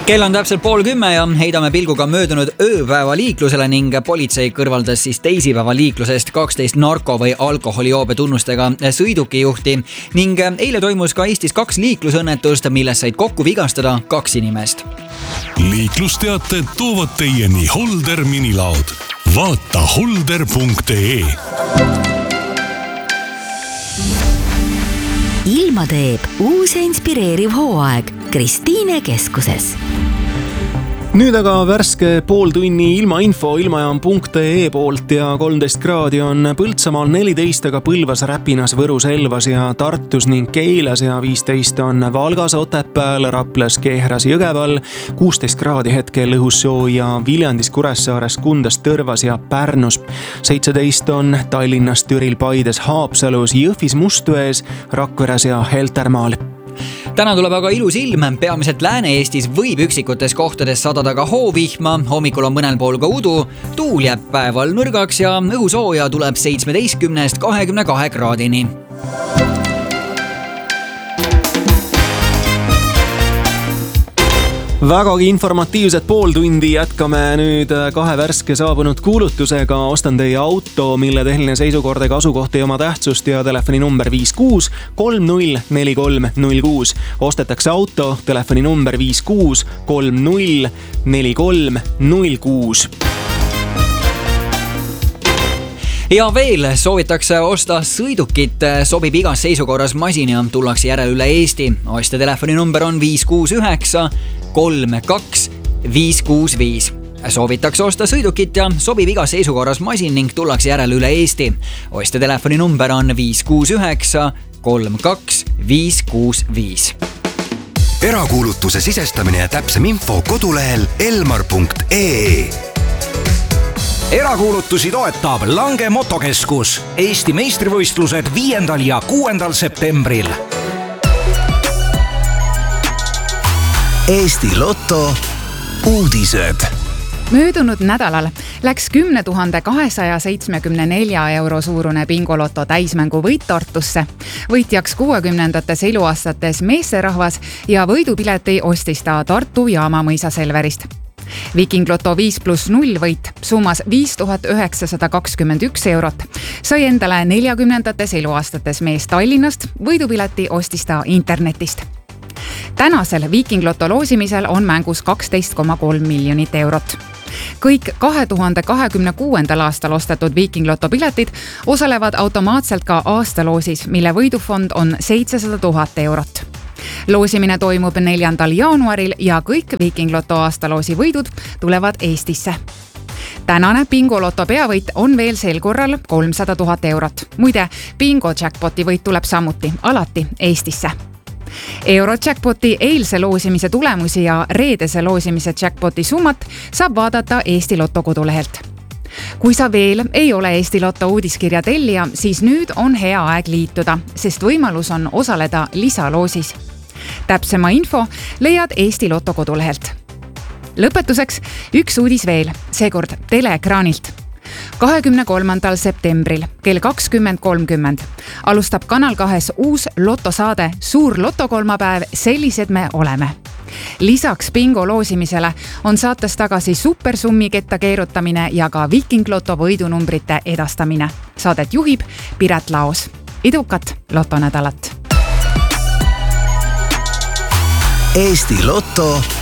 Kell on täpselt 9:30 ja heidame pilguga möödunud ööpäeva liiklusele ning politsei kõrvaldas siis teisipäeva liiklusest 12 narko- või alkoholijoobe tunnustega sõidukijuhti ning eile toimus ka Eestis 2 liiklusõnnetust, milles said kokku vigastada 2 inimest. Liiklusteated toovad teieni Holder minilaud. Vaata holder.ee. Ilma teeb uus ja inspireeriv hooaeg Kristiine keskuses. Nüüd aga värske pooltunni ilmainfo ilmajaam.ee poolt ja 13 kraadi on Põltsamaal, 14 aga Põlvas, Räpinas, Võrus, Elvas ja Tartus ning Keilas ja 15 on Valgas, Otepääl, Raplas, Kehras, Jõgeval, 16 kraadi hetkel õhus sooja Viljandis, Kuressaares, Kundas, Tõrvas ja Pärnus, 17 on Tallinnas, Türil, Paides, Haapsalus, Jõhvis, Mustvees, Rakveres ja Heltermaal. Täna tuleb aga ilus ilm, peamiselt Lääne-Eestis võib üksikutes kohtades sadada ka hoovihma, hommikul on mõnel pool ka udu, tuul jääb päeval nõrgaks ja õhusooja tuleb 17–22 kraadini. Vägagi informatiivset pooltundi jätkame nüüd 2 värske saabunud kuulutusega. Ostan teie auto, mille tehniline seisukord ega asukoht ei oma tähtsust ja telefoni number 56 30 43 06. Ostetakse auto, telefoni number 56 30 43 06. Ja veel soovitakse osta sõidukit, sobib igas seisukorras masin ja tullakse järele üle Eesti. Ostja telefoni number on 569 32 565. Soovitakse osta sõidukit ja sobib igas seisukorras masin ning tullakse järele üle Eesti. Ostja telefoni number on 569 32 565. Erakuulutuse sisestamine ja täpsem info kodulehel elmar.ee. Erakuulutusi toetab Lange motokeskus. Eesti meistrivõistlused 5. ja 6. septembril. Eesti Lotto uudised. Möödunud nädalal läks 10 274 euro suurune bingoloto täismängu võit Tartusse. Võitjaks 60-ndates eluaastates meesterahvas ja võidupileti ostis ta Tartu Jaamamõisa Selverist. Viking Loto 5+0 võit summas 5921 eurot. Sai endale 40-ndates eluaastates mees Tallinnast, võidupileti ostis ta internetist. Tänasel Viking Loto loosimisel on mängus 12,3 miljonit eurot. Kõik 2026. aastal ostetud Viking Loto piletid osalevad automaatselt ka aastaloosis, mille võidufond on 700 000 eurot. Loosimine toimub 4. jaanuaril ja kõik Viking Loto aastaloosi võidud tulevad Eestisse. Tänane Bingo Loto peavõit on veel sel korral 300 000 eurot. Muide, Bingo jackpoti võit tuleb samuti alati Eestisse. Eurojackpoti eilse loosimise tulemusi ja reedese loosimise jackpoti summat saab vaadata Eesti Lotto kodulehelt. Kui sa veel ei ole Eesti Lotto uudiskirja tellija, siis nüüd on hea aeg liituda, sest võimalus on osaleda lisaloosis. Täpsema info leiad Eesti Lotto kodulehelt. Lõpetuseks üks uudis veel, seekord teleekraanilt. 23. septembril kell 20.30 alustab Kanal 2 uus lotosaade Suur lotokolmapäev, sellised me oleme. Lisaks bingo loosimisele on saates tagasi supersummi ketta keerutamine ja ka Viking Loto võidunumbrite edastamine. Saadet juhib Piret Laos. Edukat lotonädalat! Eesti Lotto